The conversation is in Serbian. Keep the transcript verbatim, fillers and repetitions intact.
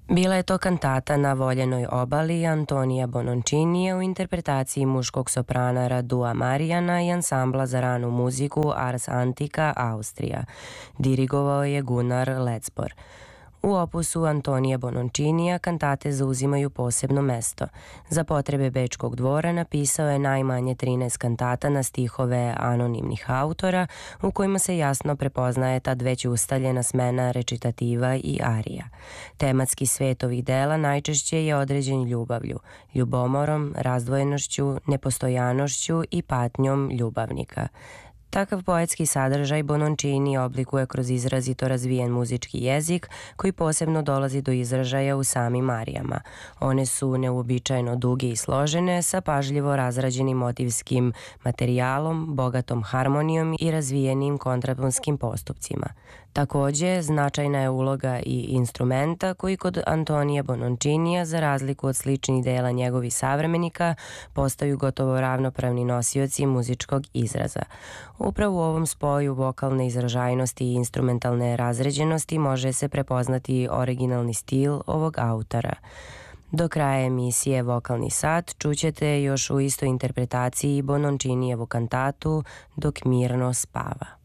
Bila je to kantata Na voljenoj obali Antonija Bononcinija u interpretaciji muškog soprana Radua Marijana i ansambla za ranu muziku Ars Antica Austrija. Dirigovao je Gunnar Lecbor. U opusu Antonija Bononcinija kantate zauzimaju posebno mesto. Za potrebe Bečkog dvora napisao je najmanje trinaest kantata na stihove anonimnih autora, u kojima se jasno prepoznaje tad već ustaljena smena recitativa i arija. Tematski svet ovih dela najčešće je određen ljubavlju, ljubomorom, razdvojenošću, nepostojanošću i patnjom ljubavnika. Takav poetski sadržaj Bononcini oblikuje kroz izrazito razvijen muzički jezik koji posebno dolazi do izražaja u samim arijama. One su neuobičajeno duge i složene sa pažljivo razrađenim motivskim materijalom, bogatom harmonijom i razvijenim kontraponskim postupcima. Takođe, značajna je uloga i instrumenta koji kod Antonija Bononcinija, za razliku od sličnih dela njegovih savremenika, postaju gotovo ravnopravni nosioci muzičkog izraza. Upravo u ovom spoju vokalne izražajnosti i instrumentalne razređenosti može se prepoznati originalni stil ovog autora. Do kraja emisije Vokalni sat čućete još u istoj interpretaciji Bononcinijevu kantatu Dok mirno spava.